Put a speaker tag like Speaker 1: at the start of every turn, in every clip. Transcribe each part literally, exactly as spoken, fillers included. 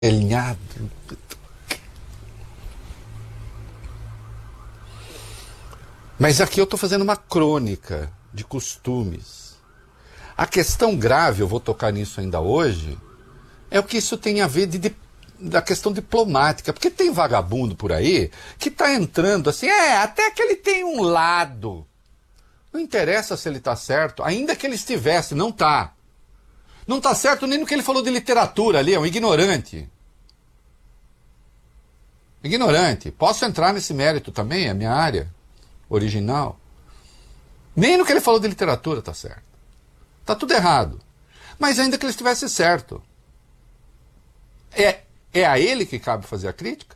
Speaker 1: Alinhado. Mas aqui eu estou fazendo uma crônica de costumes. A questão grave, eu vou tocar nisso ainda hoje, é o que isso tem a ver de, de, da questão diplomática. Porque tem vagabundo por aí que está entrando assim, é, até que ele tem um lado. Não interessa se ele está certo, ainda que ele estivesse, não está. Não está certo nem no que ele falou de literatura ali, é um ignorante. Ignorante. Posso entrar nesse mérito também, é a minha área original. Nem no que ele falou de literatura está certo. Está tudo errado. Mas ainda que ele estivesse certo, é, é a ele que cabe fazer a crítica?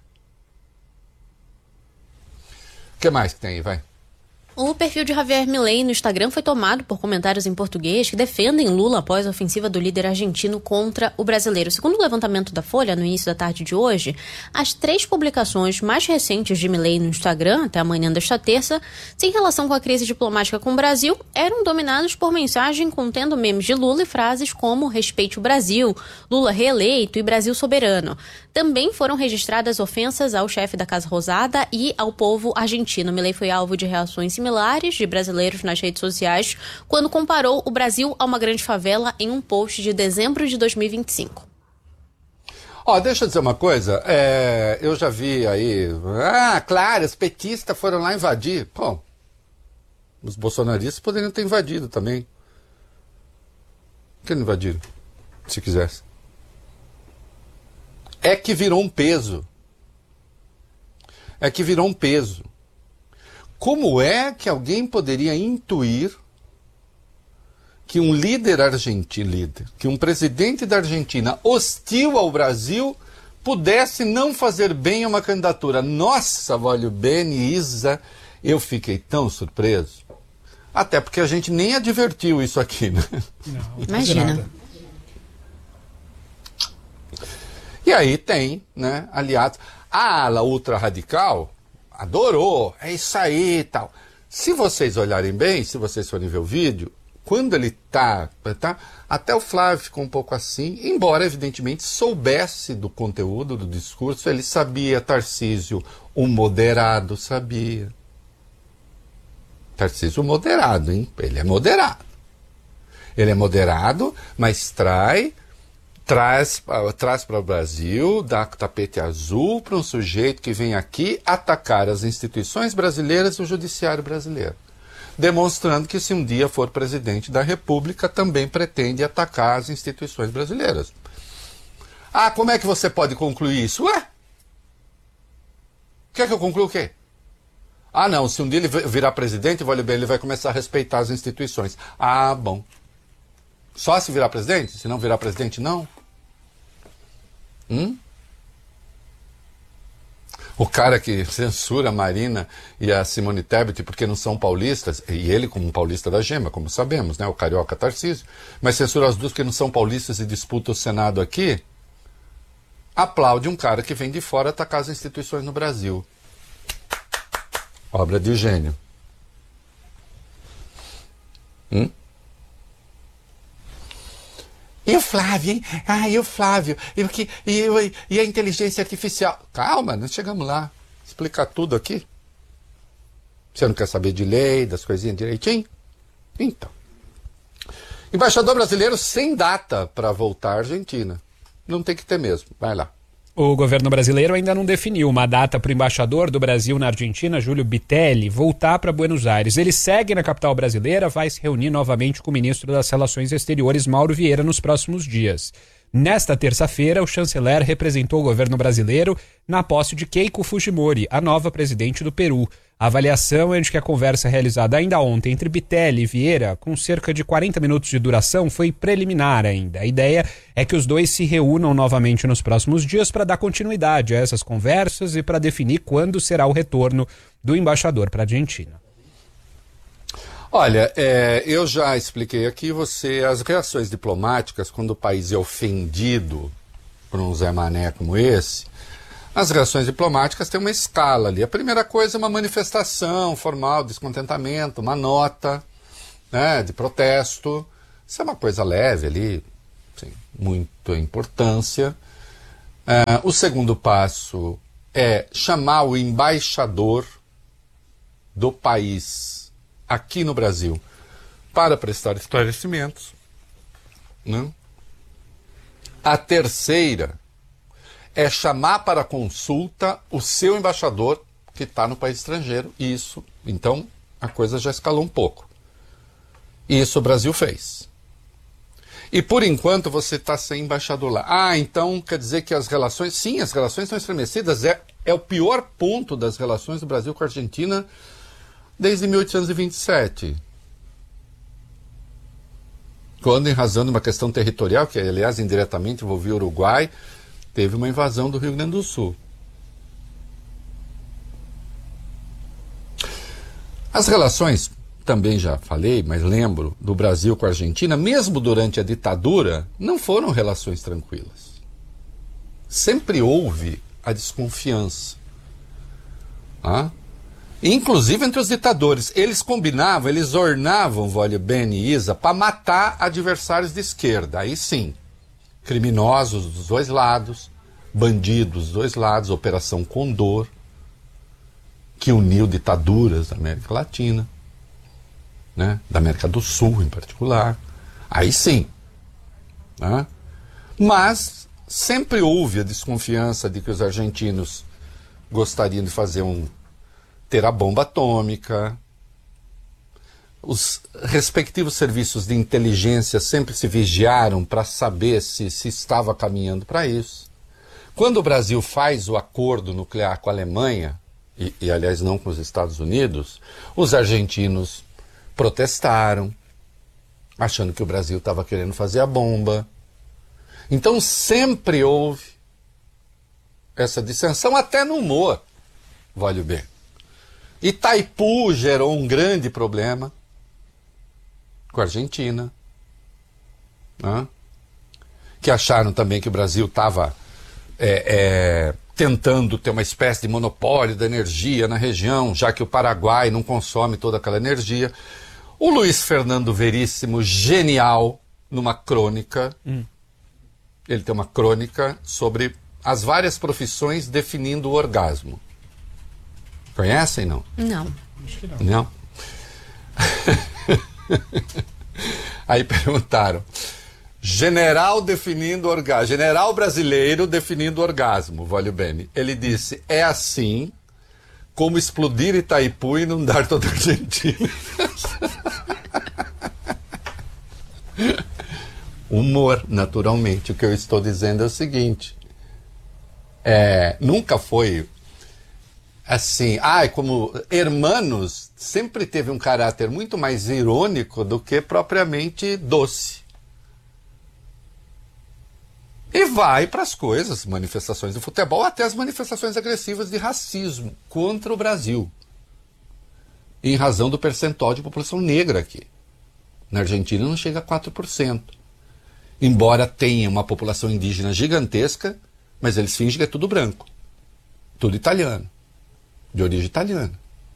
Speaker 1: O que mais que tem aí, vai?
Speaker 2: O perfil de Javier Milei no Instagram foi tomado por comentários em português que defendem Lula após a ofensiva do líder argentino contra o brasileiro. Segundo o levantamento da Folha, no início da tarde de hoje, as três publicações mais recentes de Milei no Instagram, até amanhã desta terça, sem relação com a crise diplomática com o Brasil, eram dominados por mensagem contendo memes de Lula e frases como respeite o Brasil, Lula reeleito e Brasil soberano. Também foram registradas ofensas ao chefe da Casa Rosada e ao povo argentino. Milei foi alvo de reações similares de brasileiros nas redes sociais quando comparou o Brasil a uma grande favela em um post de dezembro de dois mil e vinte e cinco.
Speaker 1: Ó, oh, deixa eu dizer uma coisa, é, eu já vi aí, ah, claro, os petistas foram lá invadir. Bom, os bolsonaristas poderiam ter invadido também. Por que não invadiram? Se quisesse. É que virou um peso. É que virou um peso. Como é que alguém poderia intuir que um líder argentino, líder, que um presidente da Argentina hostil ao Brasil pudesse não fazer bem a uma candidatura? Nossa, olha, Beni, Isa, eu fiquei tão surpreso. Até porque a gente nem advertiu isso aqui, né?
Speaker 3: Não,
Speaker 2: imagina.
Speaker 1: E aí tem, né, aliados. A ala ultra-radical adorou, é isso aí e tal. Se vocês olharem bem, se vocês forem ver o vídeo, quando ele tá, tá, até o Flávio ficou um pouco assim, embora evidentemente soubesse do conteúdo do discurso, ele sabia, Tarcísio, o moderado, sabia. Tarcísio moderado, hein? Ele é moderado. Ele é moderado, mas trai... Traz, traz para o Brasil, dá tapete azul para um sujeito que vem aqui atacar as instituições brasileiras e o judiciário brasileiro. Demonstrando que se um dia for presidente da República, também pretende atacar as instituições brasileiras. Ah, como é que você pode concluir isso? Ué? Quer que eu conclua o quê? Ah, não, se um dia ele virar presidente, olha bem, ele vai começar a respeitar as instituições. Ah, bom. Só se virar presidente? Se não virar presidente, não? Hum? O cara que censura a Marina e a Simone Tebet porque não são paulistas, e ele como um paulista da gema, como sabemos, né? O carioca Tarcísio, mas censura as duas porque não são paulistas e disputa o Senado aqui, aplaude um cara que vem de fora atacar as instituições no Brasil. Obra de gênio. Hum? E o Flávio, hein? Ah, e o Flávio? E, o que, e, e, e a inteligência artificial? Calma, nós chegamos lá. Explicar tudo aqui. Você não quer saber de lei, das coisinhas direitinho? Então. Embaixador brasileiro sem data para voltar à Argentina. Não tem que ter mesmo. Vai lá.
Speaker 3: O governo brasileiro ainda não definiu uma data para o embaixador do Brasil na Argentina, Júlio Bitelli, voltar para Buenos Aires. Ele segue na capital brasileira, vai se reunir novamente com o ministro das Relações Exteriores, Mauro Vieira, nos próximos dias. Nesta terça-feira, o chanceler representou o governo brasileiro na posse de Keiko Fujimori, a nova presidente do Peru. A avaliação é de que a conversa realizada ainda ontem entre Bitelli e Vieira, com cerca de quarenta minutos de duração, foi preliminar ainda. A ideia é que os dois se reúnam novamente nos próximos dias para dar continuidade a essas conversas e para definir quando será o retorno do embaixador para a Argentina.
Speaker 1: Olha, é, eu já expliquei aqui você as reações diplomáticas quando o país é ofendido por um Zé Mané como esse. As reações diplomáticas têm uma escala ali. A primeira coisa é uma manifestação formal, descontentamento, uma nota, né, de protesto. Isso é uma coisa leve ali, sem muita importância. Uh, o segundo passo é chamar o embaixador do país aqui no Brasil para prestar esclarecimentos, né? A terceira é chamar para consulta o seu embaixador que está no país estrangeiro. E isso, então, a coisa já escalou um pouco. E isso o Brasil fez. E por enquanto você está sem embaixador lá. Ah, então quer dizer que as relações... Sim, as relações estão estremecidas. É, é o pior ponto das relações do Brasil com a Argentina desde mil oitocentos e vinte e sete. Quando, em razão de uma questão territorial, que aliás indiretamente envolvia o Uruguai, teve uma invasão do Rio Grande do Sul. As relações, também já falei, mas lembro, do Brasil com a Argentina, mesmo durante a ditadura, não foram relações tranquilas. Sempre houve a desconfiança. Ah? Inclusive entre os ditadores. Eles combinavam, eles ornavam, Wólia, Ben e Isa, para matar adversários de esquerda. Aí sim, criminosos dos dois lados, bandidos dos dois lados, Operação Condor, que uniu ditaduras da América Latina, né, da América do Sul em particular. Aí sim. Né? Mas sempre houve a desconfiança de que os argentinos gostariam de fazer um ter a bomba atômica. Os respectivos serviços de inteligência sempre se vigiaram para saber se, se estava caminhando para isso. Quando o Brasil faz o acordo nuclear com a Alemanha, e, e aliás não com os Estados Unidos, os argentinos protestaram, achando que o Brasil estava querendo fazer a bomba. Então sempre houve essa dissensão, até no humor, vale bem. Itaipu gerou um grande problema com a Argentina, né? Que acharam também que o Brasil estava é, é, tentando ter uma espécie de monopólio da energia na região, já que o Paraguai não consome toda aquela energia. O Luiz Fernando Veríssimo, genial, numa crônica, hum. ele tem uma crônica sobre as várias profissões definindo o orgasmo. Conhecem, não?
Speaker 2: Não.
Speaker 3: Acho que não.
Speaker 1: Não? Aí perguntaram, general definindo orgasmo, general brasileiro definindo orgasmo, Wólia Bene. Ele disse, é assim como explodir Itaipu e inundar toda a Argentina. Humor, naturalmente. O que eu estou dizendo é o seguinte, é, nunca foi assim, ai, como Hermanos sempre teve um caráter muito mais irônico do que propriamente doce. E vai para as coisas, manifestações do futebol, até as manifestações agressivas de racismo contra o Brasil, em razão do percentual de população negra aqui. Na Argentina não chega a quatro por cento. Embora tenha uma população indígena gigantesca, mas eles fingem que é tudo branco, tudo italiano, de origem italiana.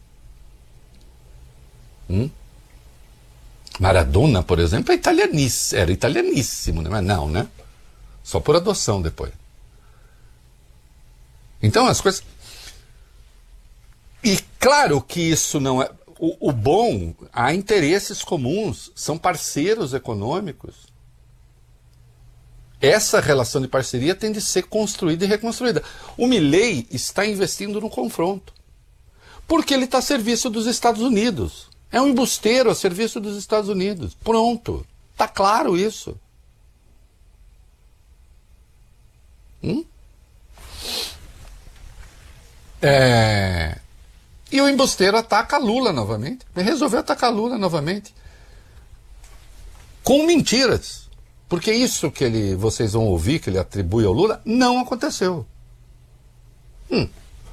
Speaker 1: Hum? Maradona, por exemplo, é italianíssimo, era italianíssimo, né? Mas não, né? Só por adoção depois. Então as coisas... E claro que isso não é... O, o bom, há interesses comuns, são parceiros econômicos. Essa relação de parceria tem de ser construída e reconstruída. O Milei está investindo no confronto, porque ele está a serviço dos Estados Unidos. É um embusteiro a serviço dos Estados Unidos. Pronto. Está claro isso. Hum? É... E o embusteiro ataca Lula novamente. Ele resolveu atacar Lula novamente. Com mentiras. Porque isso que ele, vocês vão ouvir, que ele atribui ao Lula, não aconteceu. Hum.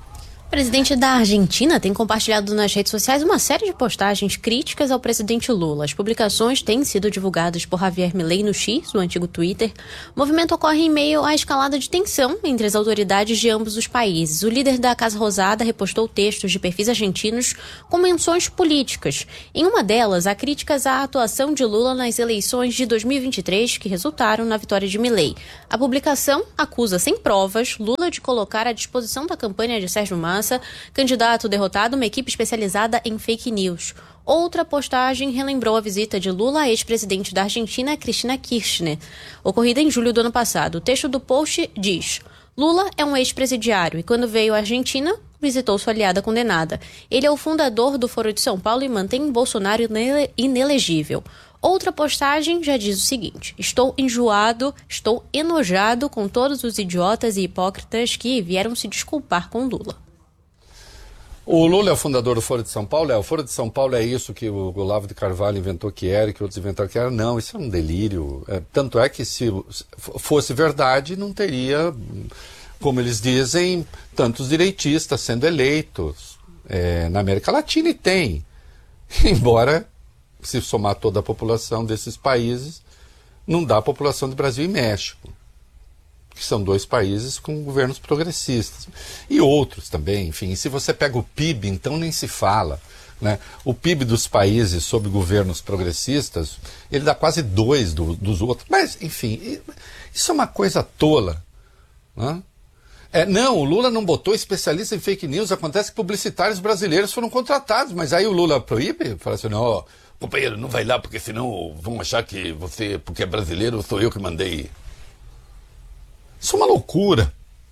Speaker 2: O presidente da Argentina tem compartilhado nas redes sociais uma série de postagens críticas ao presidente Lula. As publicações têm sido divulgadas por Javier Milei no X, o antigo Twitter. O movimento ocorre em meio à escalada de tensão entre as autoridades de ambos os países. O líder da Casa Rosada repostou textos de perfis argentinos com menções políticas. Em uma delas, há críticas à atuação de Lula nas eleições de dois mil e vinte e três, que resultaram na vitória de Milei. A publicação acusa, sem provas, Lula de colocar à disposição da campanha de Sérgio Massa, candidato derrotado, uma equipe especializada em fake news. Outra postagem relembrou a visita de Lula à ex-presidente da Argentina, Cristina Kirchner, ocorrida em julho do ano passado. O texto do post diz: Lula é um ex-presidiário e quando veio à Argentina, visitou sua aliada condenada. Ele é o fundador do Foro de São Paulo e mantém Bolsonaro inele- inelegível. Outra postagem já diz o seguinte: estou enjoado, estou enojado com todos os idiotas e hipócritas que vieram se desculpar com Lula.
Speaker 1: O Lula é o fundador do Foro de São Paulo? É, o Foro de São Paulo é isso que o Olavo de Carvalho inventou que era, que outros inventaram que era? Não, isso é um delírio. É, tanto é que se fosse verdade, não teria, como eles dizem, tantos direitistas sendo eleitos é, na América Latina, e tem. Embora, se somar toda a população desses países, não dá a população do Brasil e México, que são dois países com governos progressistas. E outros também, enfim. Se você pega o P I B, então nem se fala, né? O P I B dos países sob governos progressistas, ele dá quase dois do, dos outros. Mas, enfim, isso é uma coisa tola, né? É, não, o Lula não botou especialista em fake news. Acontece que publicitários brasileiros foram contratados, mas aí o Lula proíbe, fala assim, não, ó, companheiro, não vai lá, porque senão vão achar que você, porque é brasileiro, sou eu que mandei. Isso é uma loucura.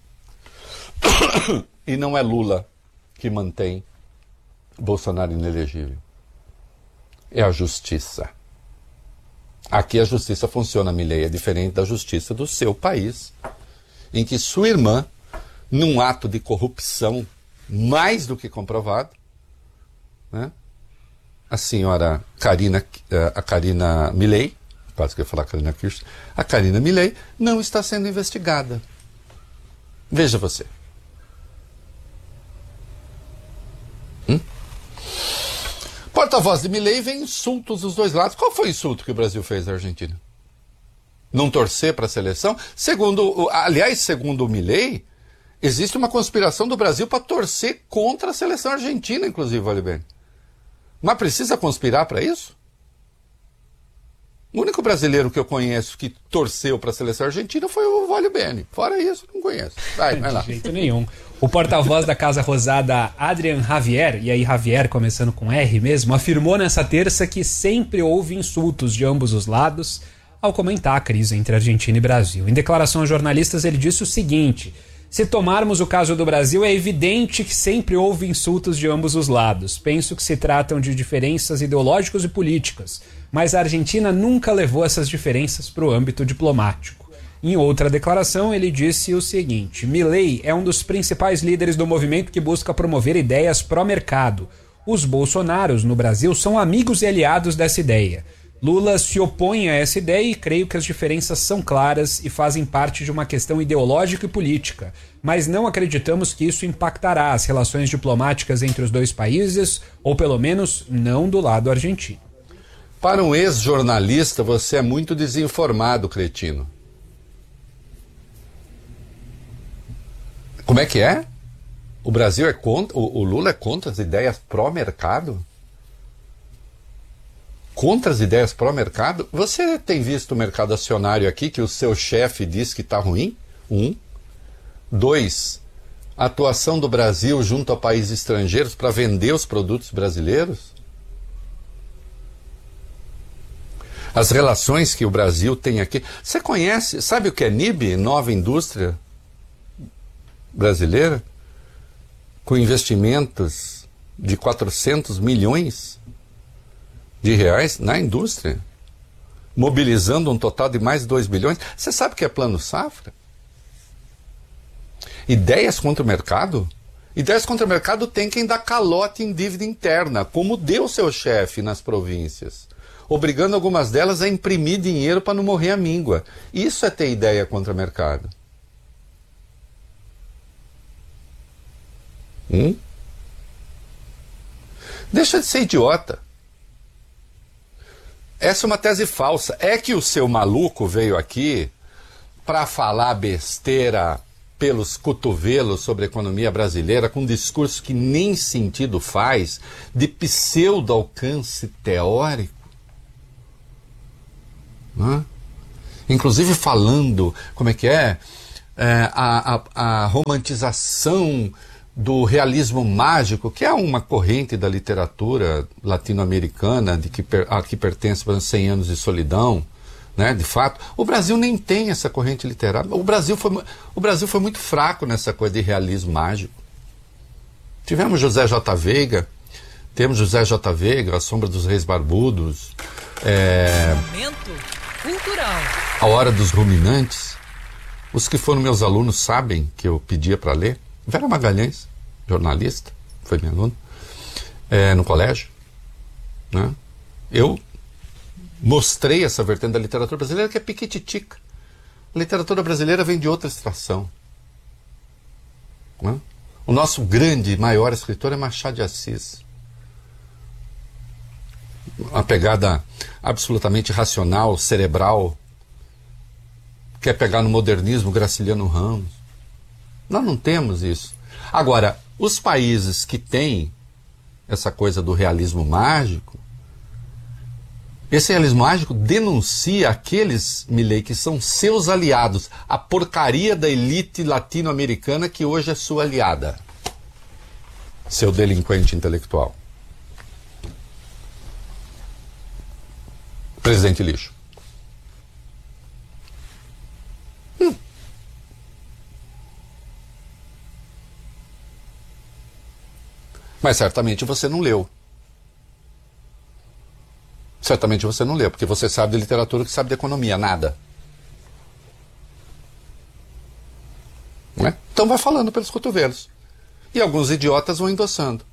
Speaker 1: E não é Lula que mantém Bolsonaro inelegível. É a justiça. Aqui a justiça funciona, Milei, é diferente da justiça do seu país, em que sua irmã, num ato de corrupção mais do que comprovado, né, a senhora Karina, a Karina Milei, quase que eu ia falar Karina Kirchner, a Karina Milei não está sendo investigada. Veja você. Hum? Porta-voz de Milei vem insultos dos dois lados. Qual foi o insulto que o Brasil fez à Argentina? Não torcer para a seleção? Segundo, aliás, segundo o Milei, existe uma conspiração do Brasil para torcer contra a seleção argentina, inclusive, vale bem. Mas precisa conspirar para isso? O único brasileiro que eu conheço que torceu para a seleção argentina foi o Vale Bene. Fora isso, não conheço. Vai, vai lá.
Speaker 3: De jeito nenhum. O porta-voz da Casa Rosada, Adrian Javier, e aí Javier começando com R mesmo, afirmou nessa terça que sempre houve insultos de ambos os lados ao comentar a crise entre Argentina e Brasil. Em declaração a jornalistas, ele disse o seguinte: se tomarmos o caso do Brasil, é evidente que sempre houve insultos de ambos os lados. Penso que se tratam de diferenças ideológicas e políticas, mas a Argentina nunca levou essas diferenças para o âmbito diplomático. Em outra declaração, ele disse o seguinte: Milei é um dos principais líderes do movimento que busca promover ideias pró-mercado. Os bolsonaros no Brasil são amigos e aliados dessa ideia. Lula se opõe a essa ideia e creio que as diferenças são claras e fazem parte de uma questão ideológica e política, mas não acreditamos que isso impactará as relações diplomáticas entre os dois países, ou pelo menos não do lado argentino.
Speaker 1: Para um ex-jornalista, você é muito desinformado, cretino. Como é que é? O Brasil é contra, o, o Lula é contra as ideias pró-mercado? Contra as ideias pró-mercado? Você tem visto o mercado acionário aqui que o seu chefe diz que está ruim? Um. Dois. A atuação do Brasil junto a países estrangeiros para vender os produtos brasileiros? As relações que o Brasil tem aqui. Você conhece, sabe o que é N I B? Nova Indústria Brasileira? Com investimentos de quatrocentos milhões de reais na indústria, mobilizando um total de mais de dois bilhões. Você sabe o que é Plano Safra? Ideias contra o mercado? Ideias contra o mercado tem quem dá calote em dívida interna, como deu seu chefe nas províncias, obrigando algumas delas a imprimir dinheiro para não morrer à míngua. Isso é ter ideia contra o mercado. Hum? Deixa de ser idiota. Essa é uma tese falsa. É que o seu maluco veio aqui para falar besteira pelos cotovelos sobre a economia brasileira, com um discurso que nem sentido faz, de pseudo-alcance teórico. Hã? Inclusive falando, como é que é, é a, a, a romantização do realismo mágico, que é uma corrente da literatura latino-americana, de que per, a que pertence para cem anos de solidão, né? De fato, o Brasil nem tem essa corrente literária. O Brasil foi, o Brasil foi muito fraco nessa coisa de realismo mágico. Tivemos José J. Veiga, temos José J. Veiga, A Sombra dos Reis Barbudos, é,
Speaker 4: Momento cultural.
Speaker 1: A Hora dos Ruminantes. Os que foram meus alunos sabem que eu pedia para ler. Vera Magalhães, jornalista, foi minha aluna, é, no colégio. Né? Eu mostrei essa vertente da literatura brasileira que é piquititica. A literatura brasileira vem de outra extração. Né? O nosso grande, maior escritor é Machado de Assis. Uma pegada absolutamente racional, cerebral. Quer pegar no modernismo Graciliano Ramos. Nós não temos isso. Agora, os países que têm essa coisa do realismo mágico, esse realismo mágico denuncia aqueles, Milei, que são seus aliados, a porcaria da elite latino-americana que hoje é sua aliada. Seu delinquente intelectual. Presidente lixo. Hum. Mas certamente você não leu. Certamente você não leu, porque você sabe de literatura que sabe de economia, nada. Não é? Então vai falando pelos cotovelos. E alguns idiotas vão endossando.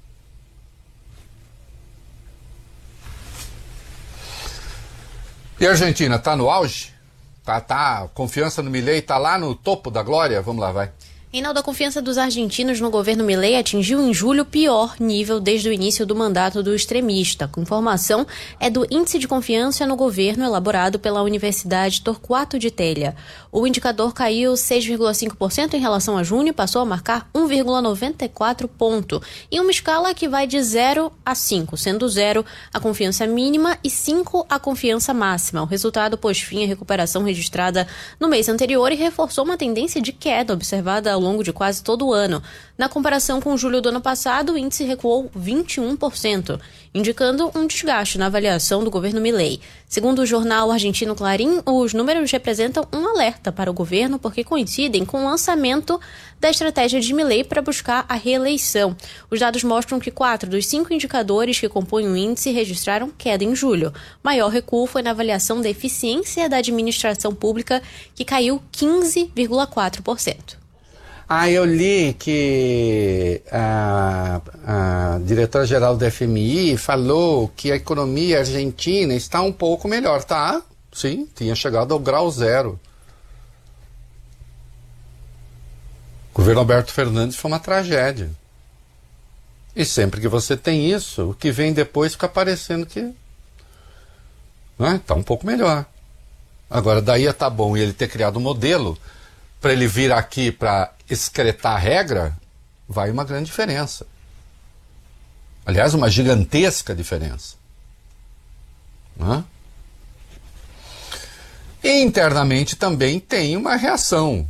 Speaker 1: E a Argentina está no auge? Tá, tá, confiança no Milei está lá no topo da glória? Vamos lá, vai.
Speaker 2: Reinaldo, a confiança dos argentinos no governo Milei atingiu em julho o pior nível desde o início do mandato do extremista. A informação é do Índice de Confiança no Governo elaborado pela Universidade Torquato de Telha. O indicador caiu seis vírgula cinco por cento em relação a junho e passou a marcar um vírgula noventa e quatro ponto, em uma escala que vai de zero a cinco, sendo zero a confiança mínima e cinco a confiança máxima. O resultado pôs fim à recuperação registrada no mês anterior e reforçou uma tendência de queda observada ao longo de quase todo o ano. Na comparação com julho do ano passado, o índice recuou vinte e um por cento, indicando um desgaste na avaliação do governo Milei. Segundo o jornal argentino Clarín, os números representam um alerta para o governo porque coincidem com o lançamento da estratégia de Milei para buscar a reeleição. Os dados mostram que quatro dos cinco indicadores que compõem o índice registraram queda em julho. Maior recuo foi na avaliação da eficiência da administração pública, que caiu quinze vírgula quatro por cento.
Speaker 1: Ah, eu li que a, a diretora-geral do F M I falou que a economia argentina está um pouco melhor, tá? Sim, tinha chegado ao grau zero. O governo Alberto Fernandes foi uma tragédia. E sempre que você tem isso, o que vem depois fica parecendo que né, tá um pouco melhor. Agora, daí a tá bom ele ter criado um modelo para ele vir aqui para excretar a regra, vai uma grande diferença. Aliás, uma gigantesca diferença. Né? E internamente também tem uma reação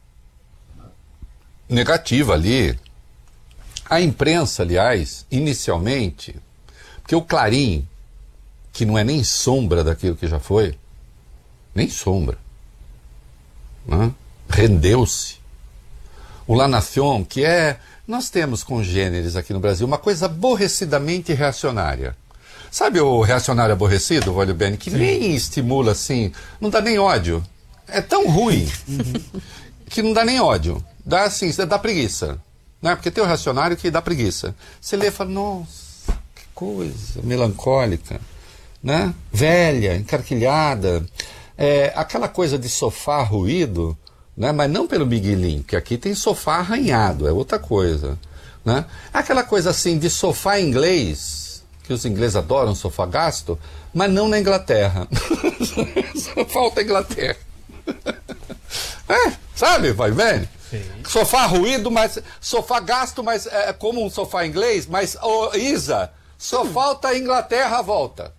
Speaker 1: negativa ali. A imprensa, aliás, inicialmente, porque o Clarín, que não é nem sombra daquilo que já foi, nem sombra, né? Rendeu-se. O La Nación, que é... Nós temos congêneres aqui no Brasil uma coisa aborrecidamente reacionária. Sabe o reacionário aborrecido, Volio Bene, que Sim. nem estimula assim, não dá nem ódio. É tão ruim que não dá nem ódio. Dá assim, dá preguiça. Né? Porque tem o reacionário que dá preguiça. Você lê e fala, nossa, que coisa melancólica, né? Velha, encarquilhada. É, aquela coisa de sofá ruído, né? Mas não pelo miguelim, que aqui tem sofá arranhado, é outra coisa. Né? Aquela coisa assim de sofá inglês, que os ingleses adoram sofá gasto, mas não na Inglaterra. Só falta a Inglaterra. É, sabe, vai vendo? Sim. Sofá ruído, mas sofá gasto, mas é como um sofá inglês, mas, oh, Isa, só falta a Inglaterra à volta.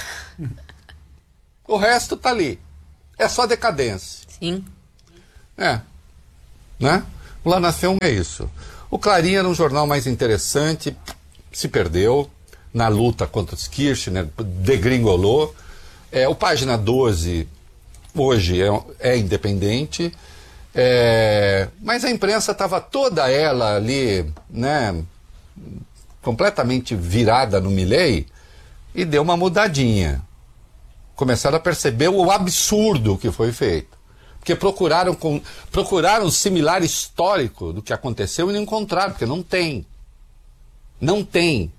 Speaker 1: O resto tá ali. É só decadência.
Speaker 2: Sim.
Speaker 1: É. Né? O La Nación é isso. O Clarim era um jornal mais interessante, se perdeu na luta contra os Kirchner, degringolou. É, o Página doze hoje é, é independente, é, mas a imprensa estava toda ela ali, né, completamente virada no Milei, e deu uma mudadinha. Começaram a perceber o absurdo que foi feito. Porque procuraram, com, procuraram um similar histórico do que aconteceu e não encontraram, porque não tem. Não tem.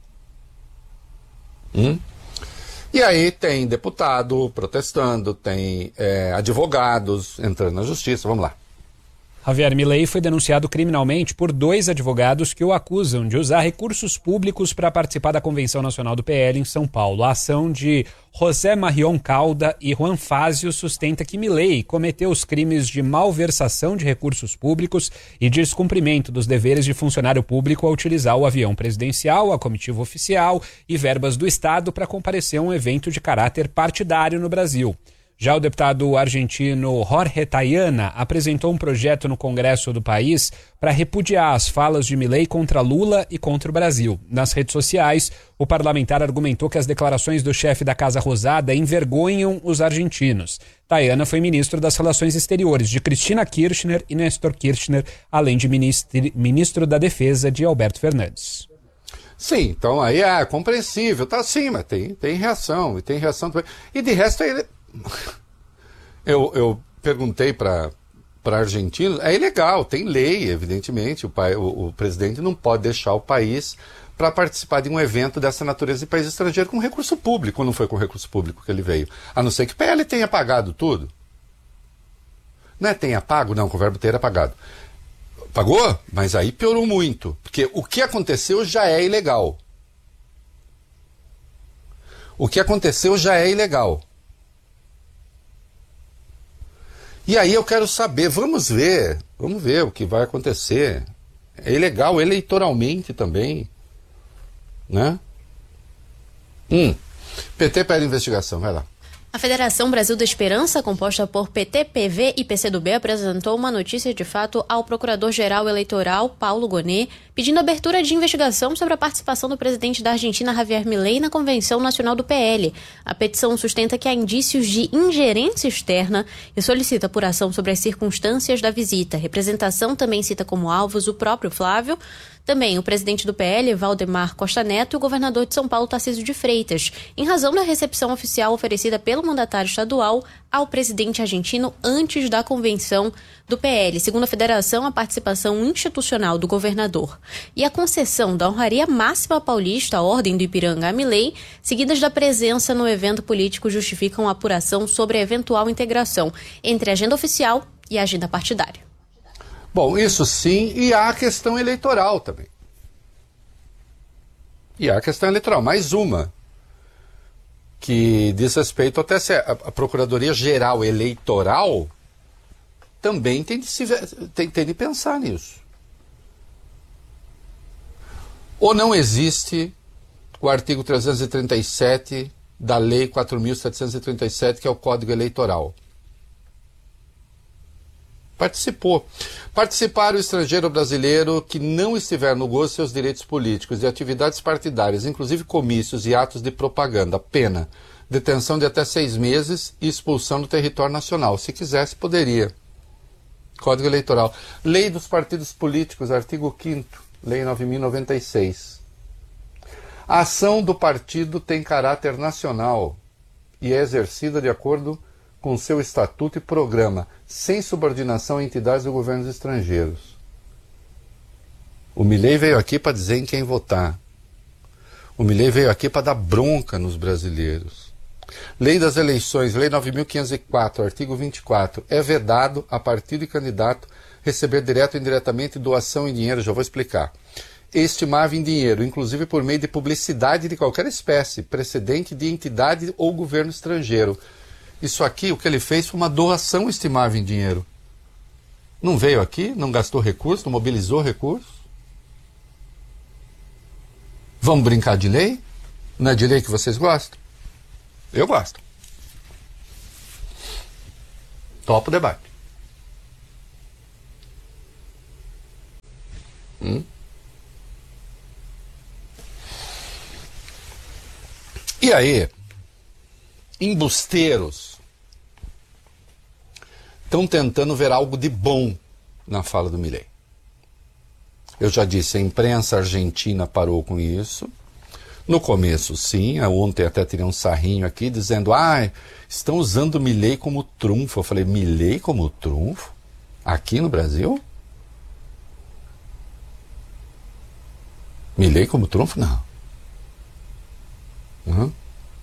Speaker 1: Hum? E aí tem deputado protestando, tem é, advogados entrando na justiça, vamos lá.
Speaker 3: Javier Milei foi denunciado criminalmente por dois advogados que o acusam de usar recursos públicos para participar da Convenção Nacional do P L em São Paulo. A ação de José Marion Calda e Juan Fazio sustenta que Milei cometeu os crimes de malversação de recursos públicos e descumprimento dos deveres de funcionário público ao utilizar o avião presidencial, a comitiva oficial e verbas do Estado para comparecer a um evento de caráter partidário no Brasil. Já o deputado argentino Jorge Tayana apresentou um projeto no Congresso do país para repudiar as falas de Milei contra Lula e contra o Brasil. Nas redes sociais, o parlamentar argumentou que as declarações do chefe da Casa Rosada envergonham os argentinos. Tayana foi ministro das Relações Exteriores de Cristina Kirchner e Néstor Kirchner, além de ministro, ministro da Defesa de Alberto Fernandes.
Speaker 1: Sim, então aí é compreensível, tá sim, mas tem, tem reação, e tem reação também. E de resto ele... Eu, eu perguntei para argentinos, é ilegal, tem lei, evidentemente, o, pai, o, o presidente não pode deixar o país para participar de um evento dessa natureza de país estrangeiro com recurso público, não foi com recurso público que ele veio, a não ser que o P L tenha pagado tudo. Não é tenha pago, não, com o verbo ter apagado. Pagou, mas aí piorou muito, porque o que aconteceu já é ilegal. O que aconteceu já é ilegal. E aí eu quero saber, vamos ver, vamos ver o que vai acontecer. É ilegal eleitoralmente também, né? Hum, P T pede investigação, vai lá.
Speaker 2: A Federação Brasil da Esperança, composta por P T, P V e P C do B, apresentou uma notícia de fato ao Procurador-Geral Eleitoral, Paulo Gonet, pedindo abertura de investigação sobre a participação do presidente da Argentina, Javier Milei, na Convenção Nacional do P L. A petição sustenta que há indícios de ingerência externa e solicita apuração sobre as circunstâncias da visita. A representação também cita como alvos o próprio Flávio, também o presidente do P L, Valdemar Costa Neto, e o governador de São Paulo, Tarcísio de Freitas, em razão da recepção oficial oferecida pelo mandatário estadual ao presidente argentino antes da convenção do P L. Segundo a federação, a participação institucional do governador e a concessão da honraria máxima paulista à Ordem do Ipiranga a Milei, seguidas da presença no evento político, justificam a apuração sobre a eventual integração entre a agenda oficial e a agenda partidária.
Speaker 1: Bom, isso sim, e há a questão eleitoral também. E há a questão eleitoral, mais uma, que diz respeito até se a, a Procuradoria-Geral Eleitoral também tem de, se, tem, tem de pensar nisso. Ou não existe o artigo trezentos e trinta e sete da Lei quatro mil setecentos e trinta e sete, que é o Código Eleitoral. Participou. Participar o estrangeiro brasileiro que não estiver no gozo de seus direitos políticos e atividades partidárias, inclusive comícios e atos de propaganda. Pena: detenção de até seis meses e expulsão do território nacional. Se quisesse, poderia. Código Eleitoral. Lei dos partidos políticos, artigo quinto, Lei nove mil e noventa e seis. A ação do partido tem caráter nacional e é exercida de acordo com seu estatuto e programa, sem subordinação a entidades ou governos estrangeiros. O Milei veio aqui para dizer em quem votar. O Milei veio aqui para dar bronca nos brasileiros. Lei das eleições, Lei nove mil quinhentos e quatro, artigo vinte e quatro. É vedado a partido e candidato receber direto ou indiretamente doação em dinheiro, já vou explicar. estimava em dinheiro, inclusive por meio de publicidade de qualquer espécie, precedente de entidade ou governo estrangeiro. Isso aqui, o que ele fez foi uma doação estimável em dinheiro. Não veio aqui, não gastou recurso, não mobilizou recurso. Vamos brincar de lei? Não é de lei que vocês gostam? Eu gosto. Topo o debate. Hum? E aí, embusteiros estão tentando ver algo de bom na fala do Milei. Eu já disse, a imprensa argentina parou com isso. No começo, sim. Ontem até tirei um sarrinho aqui dizendo, ah, estão usando o Milei como trunfo. Eu falei, Milei como trunfo? Aqui no Brasil? Milei como trunfo? Não. Uhum.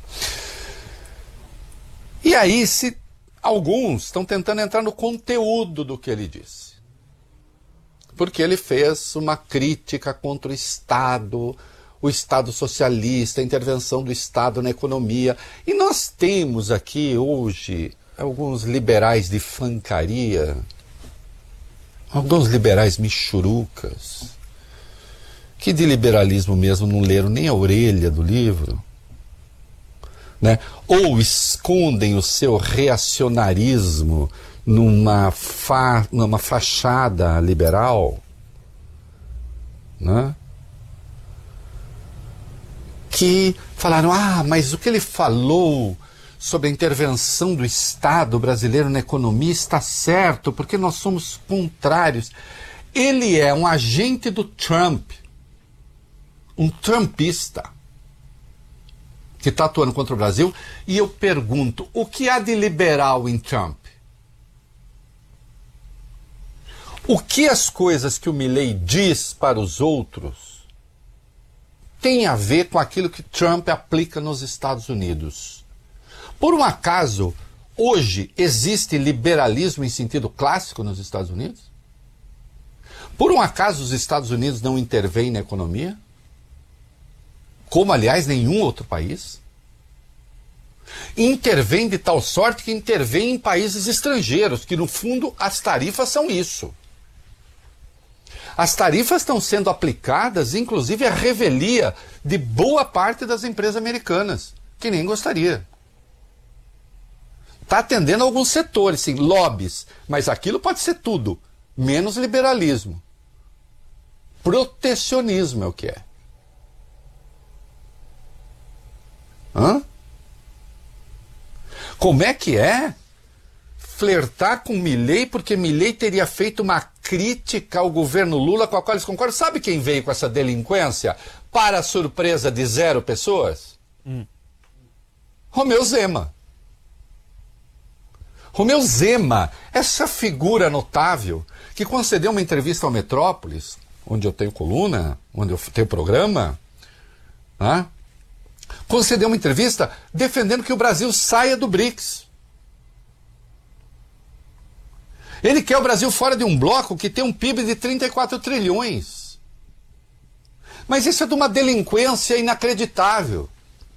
Speaker 1: E aí, se alguns estão tentando entrar no conteúdo do que ele disse. Porque ele fez uma crítica contra o Estado, o Estado socialista, a intervenção do Estado na economia. E nós temos aqui hoje alguns liberais de fancaria, alguns liberais michurucas, que de liberalismo mesmo não leram nem a orelha do livro, né? Ou escondem o seu reacionarismo numa, fa numa fachada liberal, né? Que falaram, ah, mas o que ele falou sobre a intervenção do Estado brasileiro na economia está certo, porque nós somos contrários. Ele é um agente do Trump, um trumpista, que está atuando contra o Brasil, e eu pergunto, o que há de liberal em Trump? O que as coisas que o Milei diz para os outros tem a ver com aquilo que Trump aplica nos Estados Unidos? Por um acaso, hoje existe liberalismo em sentido clássico nos Estados Unidos? Por um acaso os Estados Unidos não intervêm na economia? Como, aliás, nenhum outro país? Intervém de tal sorte que intervém em países estrangeiros, que no fundo as tarifas são isso. As tarifas estão sendo aplicadas, inclusive, à revelia de boa parte das empresas americanas, que nem gostaria. Está atendendo a alguns setores, sim, lobbies, mas aquilo pode ser tudo, menos liberalismo. Protecionismo é o que é. Hã? Como é que é flertar com Milei porque Milei teria feito uma crítica ao governo Lula com a qual eles concordam? Sabe quem veio com essa delinquência para a surpresa de zero pessoas? Hum. Romeu Zema. Romeu Zema, essa figura notável que concedeu uma entrevista ao Metrópolis, onde eu tenho coluna, onde eu tenho programa, né? Concedeu uma entrevista defendendo que o Brasil saia do BRICS. Ele quer o Brasil fora de um bloco que tem um P I B de trinta e quatro trilhões. Mas isso é de uma delinquência inacreditável.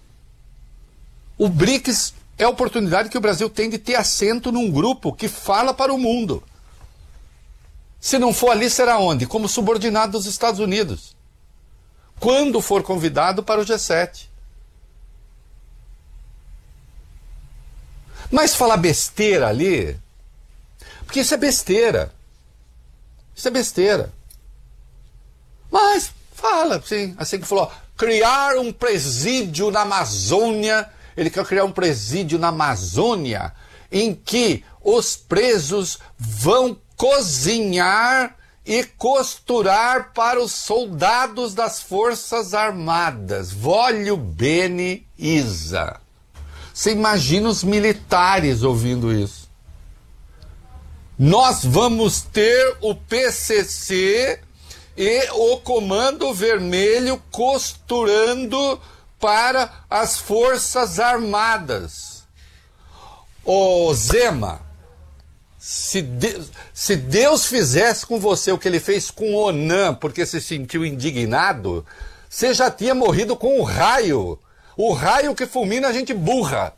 Speaker 1: O BRICS é a oportunidade que o Brasil tem de ter assento num grupo que fala para o mundo. Se não for ali, será onde? Como subordinado dos Estados Unidos. Quando for convidado para o G sete. Mas falar besteira ali, porque isso é besteira. Isso é besteira. Mas fala, sim, assim que falou, criar um presídio na Amazônia, ele quer criar um presídio na Amazônia em que os presos vão cozinhar e costurar para os soldados das Forças Armadas. Voglio bene, Isa. Você imagina os militares ouvindo isso. Nós vamos ter o P C C e o Comando Vermelho costurando para as Forças Armadas. Ô Zema, Se, de, se Deus fizesse com você o que ele fez com Onan, porque se sentiu indignado, você já tinha morrido com o raio. O raio que fulmina a gente burra.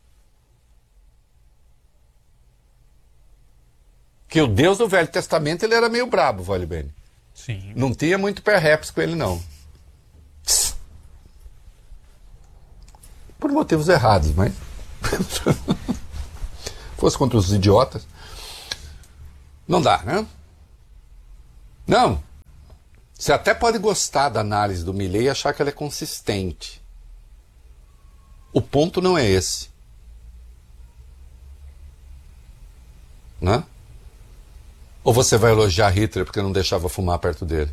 Speaker 1: Que o Deus do Velho Testamento, ele era meio brabo, vale bem.
Speaker 3: Sim.
Speaker 1: Não tinha muito perhaps com ele, não. Psst. Por motivos errados, mas... fosse contra os idiotas. Não dá, né? Não. Você até pode gostar da análise do Milei e achar que ela é consistente. O ponto não é esse. Né? Ou você vai elogiar Hitler porque não deixava fumar perto dele?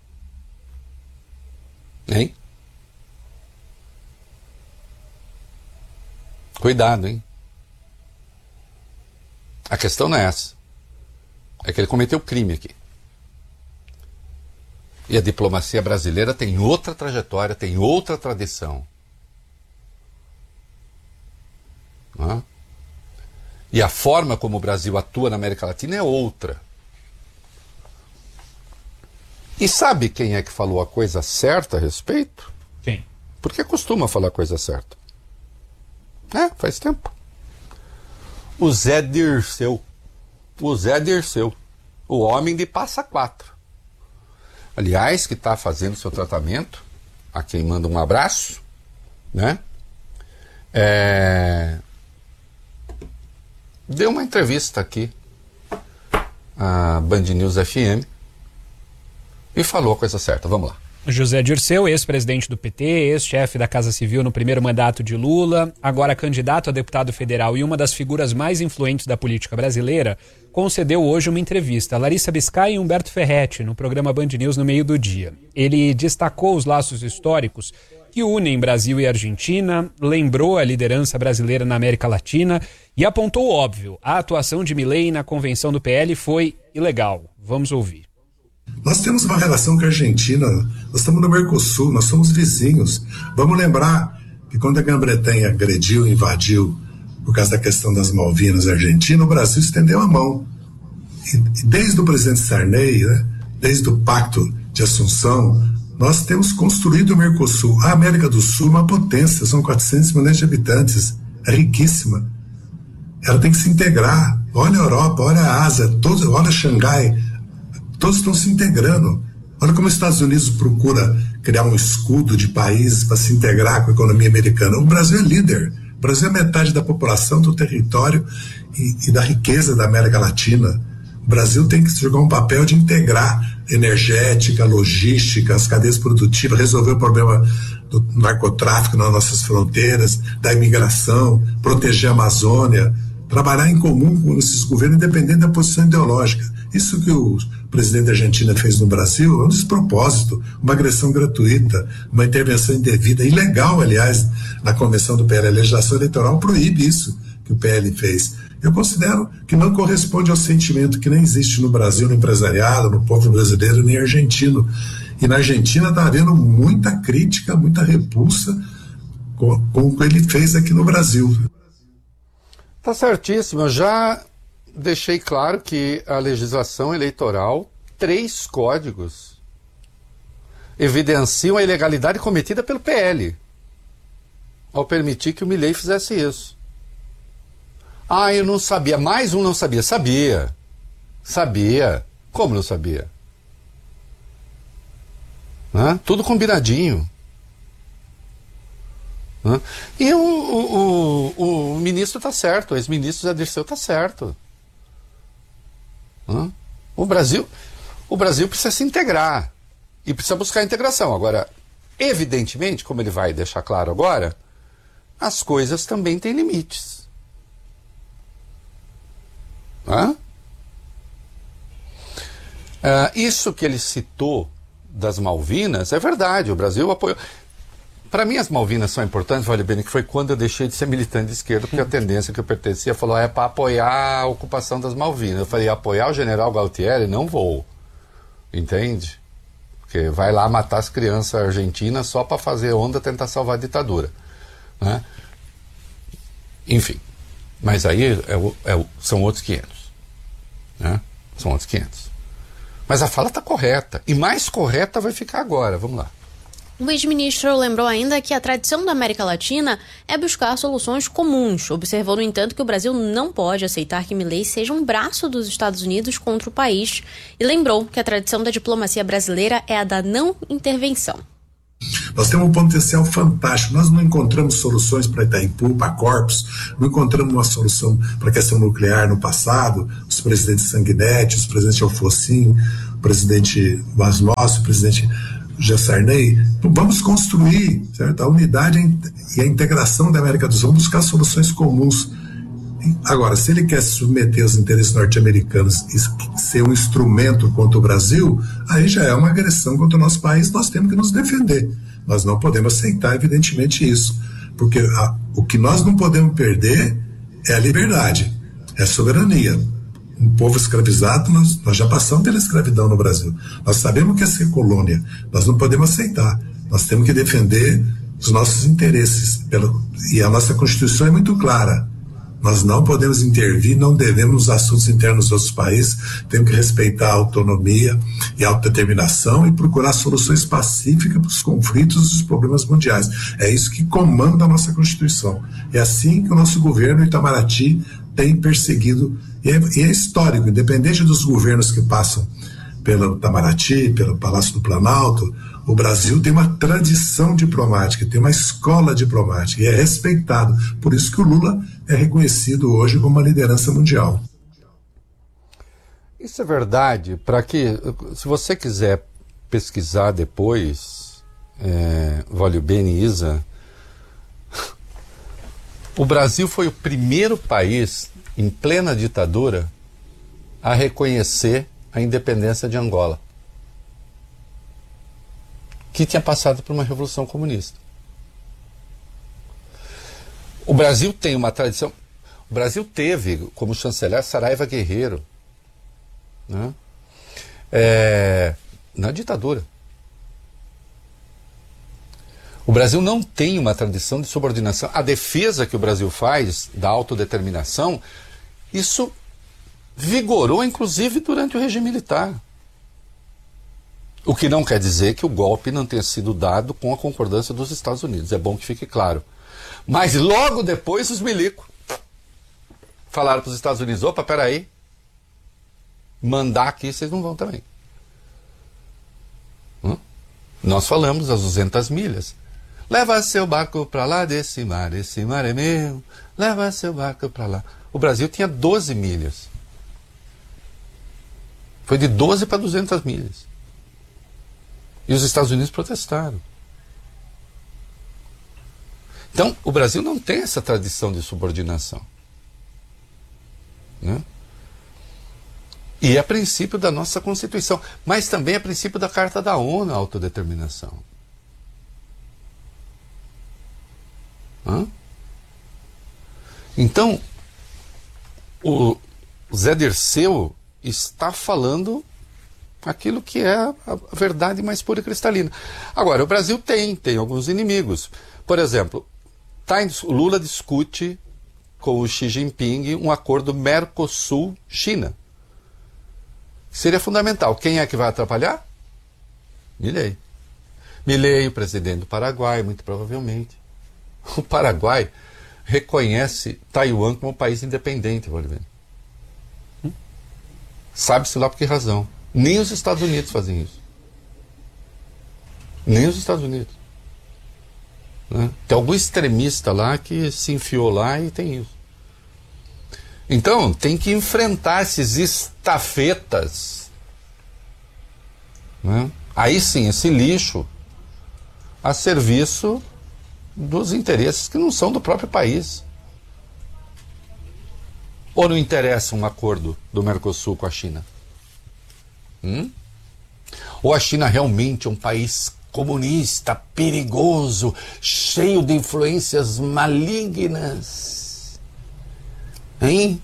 Speaker 1: Hein? Cuidado, hein? A questão não é essa. É que ele cometeu crime aqui. E a diplomacia brasileira tem outra trajetória, tem outra tradição. Não é? E a forma como o Brasil atua na América Latina é outra. E sabe quem é que falou a coisa certa a respeito?
Speaker 3: Quem?
Speaker 1: Porque costuma falar a coisa certa. É, faz tempo. O Zé Dirceu. O Zé Dirceu. O homem de Passa Quatro. Aliás, que está fazendo seu tratamento. A quem manda um abraço. Né? É... Deu uma entrevista aqui. A Band News F M. E falou a coisa certa. Vamos lá.
Speaker 3: José Dirceu, ex-presidente do P T, ex-chefe da Casa Civil no primeiro mandato de Lula, agora candidato a deputado federal e uma das figuras mais influentes da política brasileira, concedeu hoje uma entrevista a Larissa Biscay e Humberto Ferretti no programa Band News no meio do dia. Ele destacou os laços históricos que unem Brasil e Argentina, lembrou a liderança brasileira na América Latina e apontou o óbvio: a atuação de Milei na convenção do P L foi ilegal. Vamos ouvir.
Speaker 5: Nós temos uma relação com a Argentina, nós estamos no Mercosul, nós somos vizinhos. Vamos lembrar que quando a Grã-Bretanha agrediu e invadiu por causa da questão das Malvinas Argentina, o Brasil estendeu a mão. E desde o presidente Sarney, né, desde o Pacto de Assunção, nós temos construído o Mercosul. A América do Sul é uma potência, são quatrocentos milhões de habitantes, é riquíssima. Ela tem que se integrar. Olha a Europa, olha a Ásia, todos, olha Xangai. Todos estão se integrando. Olha como os Estados Unidos procura criar um escudo de países para se integrar com a economia americana. O Brasil é líder. O Brasil é metade da população, do território e, e da riqueza da América Latina. O Brasil tem que jogar um papel de integrar energética, logística, as cadeias produtivas, resolver o problema do narcotráfico nas nossas fronteiras, da imigração, proteger a Amazônia, trabalhar em comum com esses governos, independente da posição ideológica. Isso que o presidente da Argentina fez no Brasil é um despropósito, uma agressão gratuita, uma intervenção indevida, ilegal, aliás, na convenção do P L. A legislação eleitoral proíbe isso que o P L fez. Eu considero que não corresponde ao sentimento que nem existe no Brasil, no empresariado, no povo brasileiro, nem argentino. E na Argentina está havendo muita crítica, muita repulsa com, com o que ele fez aqui no Brasil.
Speaker 1: Tá certíssimo. Eu já deixei claro que a legislação eleitoral, três códigos, evidenciam a ilegalidade cometida pelo P L ao permitir que o Milei fizesse isso. Ah, eu não sabia. Mais um não sabia. Sabia. Sabia. Como não sabia? Hã? Tudo combinadinho. Hã? E o, o, o, o ministro está certo, o ex-ministro Zé Dirceu está certo. Hã? O Brasil, o Brasil precisa se integrar e precisa buscar a integração. Agora, evidentemente, como ele vai deixar claro agora, as coisas também têm limites. Hã? Ah, isso que ele citou das Malvinas é verdade, o Brasil apoiou. Para mim as Malvinas são importantes, vale bem, que foi quando eu deixei de ser militante de esquerda, porque a tendência que eu pertencia falou, ah, é para apoiar a ocupação das Malvinas. Eu falei, apoiar o general Galtieri? Não vou. Entende? Porque vai lá matar as crianças argentinas só para fazer onda, tentar salvar a ditadura. Né? Enfim. Mas aí é o, é o, são outros quinhentos. Né? São outros quinhentos. Mas a fala está correta. E mais correta vai ficar agora. Vamos lá.
Speaker 2: O ex-ministro lembrou ainda que a tradição da América Latina é buscar soluções comuns. Observou, no entanto, que o Brasil não pode aceitar que Milei seja um braço dos Estados Unidos contra o país. E lembrou que a tradição da diplomacia brasileira é a da não intervenção.
Speaker 5: Nós temos um potencial fantástico. Nós não encontramos soluções para Itaipu, para Corpus, não encontramos uma solução para a questão nuclear no passado. Os presidentes Sanguinetti, os presidentes Alfocinho, o presidente Vasmossi, o presidente Gessarney. Então, vamos construir, certo? A unidade e a integração da América do Sul, vamos buscar soluções comuns. Agora, se ele quer se submeter aos interesses norte-americanos e ser um instrumento contra o Brasil, aí já é uma agressão contra o nosso país, nós temos que nos defender. Nós não podemos aceitar, evidentemente, isso. Porque a, o que nós não podemos perder é a liberdade, é a soberania. Um povo escravizado, nós, nós já passamos pela escravidão no Brasil. Nós sabemos o que é ser colônia. Nós não podemos aceitar. Nós temos que defender os nossos interesses. Pela, e a nossa Constituição é muito clara. Nós não podemos intervir, não devemos nos assuntos internos dos outros países, temos que respeitar a autonomia e a autodeterminação e procurar soluções pacíficas para os conflitos e os problemas mundiais. É isso que comanda a nossa Constituição. É assim que o nosso governo Itamaraty tem perseguido, e é, e é histórico, independente dos governos que passam pelo Itamaraty, pelo Palácio do Planalto, o Brasil tem uma tradição diplomática, tem uma escola diplomática e é respeitado. Por isso que o Lula é reconhecido hoje como uma liderança mundial.
Speaker 1: Isso é verdade. Para que, se você quiser pesquisar depois, é, Vale bene, Isa, o Brasil foi o primeiro país em plena ditadura a reconhecer a independência de Angola, que tinha passado por uma revolução comunista. O Brasil tem uma tradição. O Brasil teve como chanceler Saraiva Guerreiro, né? É, na ditadura. O Brasil não tem uma tradição de subordinação. A defesa que o Brasil faz da autodeterminação, isso vigorou inclusive durante o regime militar. O que não quer dizer que o golpe não tenha sido dado com a concordância dos Estados Unidos. É bom que fique claro. Mas logo depois os milicos falaram para os Estados Unidos: opa, peraí, mandar aqui vocês não vão também. Hum? Nós falamos as duzentas milhas. Leva seu barco para lá desse mar, esse mar é meu. Leva seu barco para lá. O Brasil tinha doze milhas. Foi de doze para duzentas milhas. E os Estados Unidos protestaram. Então, o Brasil não tem essa tradição de subordinação. Né? E é princípio da nossa Constituição, mas também é princípio da Carta da ONU, a autodeterminação. Hã? Então, o Zé Dirceu está falando aquilo que é a verdade mais pura e cristalina. Agora, o Brasil tem, tem alguns inimigos. Por exemplo, tá, o Lula discute com o Xi Jinping um acordo Mercosul-China. Seria fundamental. Quem é que vai atrapalhar? Milei. Milei, o presidente do Paraguai, muito provavelmente. O Paraguai reconhece Taiwan como um país independente, Vale. Hum? Sabe-se lá por que razão. Nem os Estados Unidos fazem isso. Nem os Estados Unidos. Né? Tem algum extremista lá que se enfiou lá e tem isso. Então, tem que enfrentar esses estafetas. Né? Aí sim, esse lixo a serviço dos interesses que não são do próprio país. Ou não interessa um acordo do Mercosul com a China? Hum? Ou a China realmente é um país comunista, perigoso, cheio de influências malignas? Hein?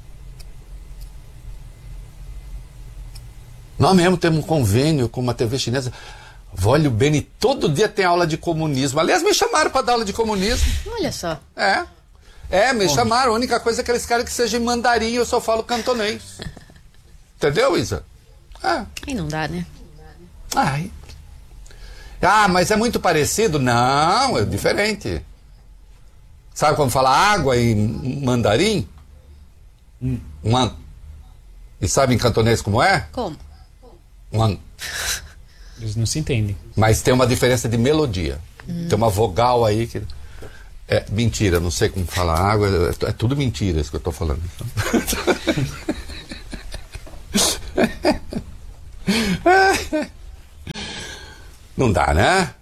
Speaker 1: Nós mesmo temos um convênio com uma T V chinesa. Vale bene, todo dia tem aula de comunismo. Aliás, me chamaram para dar aula de comunismo.
Speaker 2: Olha só.
Speaker 1: É, é me Bom. chamaram. A única coisa é que eles querem que seja em mandarim, eu só falo cantonês. Entendeu, Isa? Ah.
Speaker 2: Aí não dá, né?
Speaker 1: Ai. Ah, mas é muito parecido? Não, é diferente. Sabe como fala água em mandarim?
Speaker 3: Hum.
Speaker 1: Man. E sabe em cantonês como é?
Speaker 2: Como?
Speaker 1: Man.
Speaker 3: Eles não se entendem.
Speaker 1: Mas tem uma diferença de melodia. Hum. Tem uma vogal aí que... É mentira, não sei como falar água. É, é tudo mentira isso que eu estou falando. Não dá, né?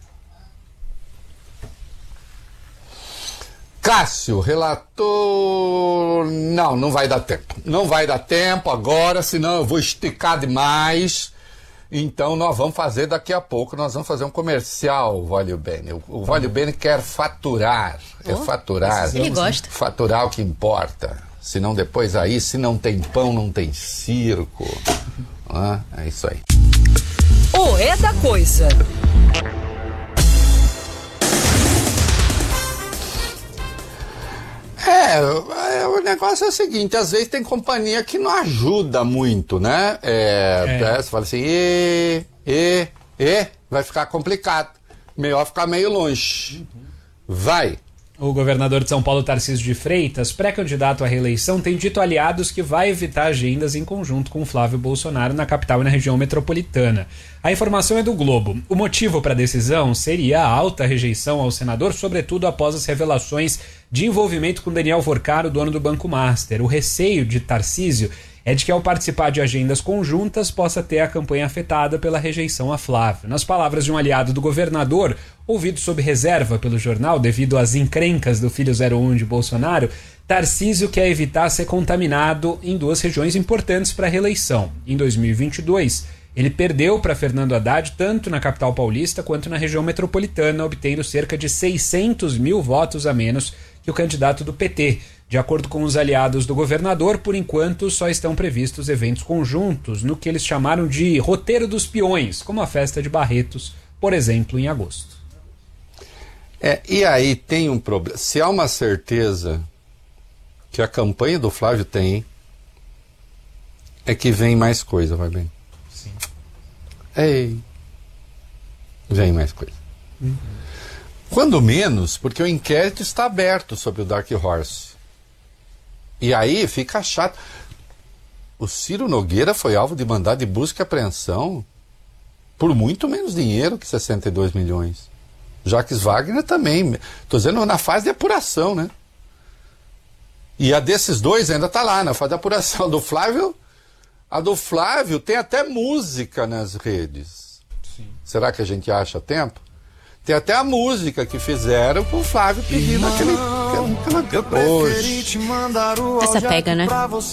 Speaker 1: Cássio, relator... Não, não vai dar tempo. Não vai dar tempo agora, senão eu vou esticar demais. Então nós vamos fazer daqui a pouco, nós vamos fazer um comercial, Vale Bene. O, o Vale Bene quer faturar. Oh, é faturar.
Speaker 2: Ele gosta.
Speaker 1: Faturar o que importa. Senão depois aí, se não tem pão, não tem circo. Ah, é isso aí.
Speaker 4: O É da Coisa.
Speaker 1: É, é, o negócio é o seguinte, às vezes tem companhia que não ajuda muito, né? É, é. É, você fala assim, e, e, e, vai ficar complicado. Melhor ficar meio longe. Vai.
Speaker 3: O governador de São Paulo, Tarcísio de Freitas, pré-candidato à reeleição, tem dito a aliados que vai evitar agendas em conjunto com Flávio Bolsonaro na capital e na região metropolitana. A informação é do Globo. O motivo para a decisão seria a alta rejeição ao senador, sobretudo após as revelações de envolvimento com Daniel Vorcaro, dono do Banco Master. O receio de Tarcísio é de que, ao participar de agendas conjuntas, possa ter a campanha afetada pela rejeição a Flávio. Nas palavras de um aliado do governador, ouvido sob reserva pelo jornal devido às encrencas do filho zero um de Bolsonaro, Tarcísio quer evitar ser contaminado em duas regiões importantes para a reeleição. Em dois mil e vinte e dois, ele perdeu para Fernando Haddad tanto na capital paulista quanto na região metropolitana, obtendo cerca de seiscentos mil votos a menos que o candidato do P T. De acordo com os aliados do governador, por enquanto só estão previstos eventos conjuntos no que eles chamaram de roteiro dos peões, como a festa de Barretos, por exemplo, em agosto.
Speaker 1: É, e aí tem um problema. Se há uma certeza que a campanha do Flávio tem, é que vem mais coisa, vai bem.
Speaker 3: Sim.
Speaker 1: Ei, vem mais coisa. Uhum. Quando menos, porque o inquérito está aberto sobre o Dark Horse. E aí fica chato. O Ciro Nogueira foi alvo de mandado de busca e apreensão por muito menos dinheiro que sessenta e dois milhões. Jacques Wagner também. Estou dizendo na fase de apuração, né? E a desses dois ainda está lá, na fase de apuração. A do Flávio, a do Flávio tem até música nas redes. Sim. Será que a gente acha tempo? Tem até a música que fizeram com o Flávio pedindo aquele... aquela, aquela...
Speaker 2: Essa pega, né?